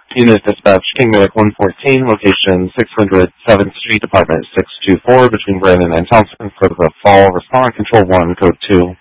Unit Dispatch, King Merrick 114, location 600 7th Street, Department 624, between Brandon and Thompson, for the fall. Respond, Control 1, Code 2.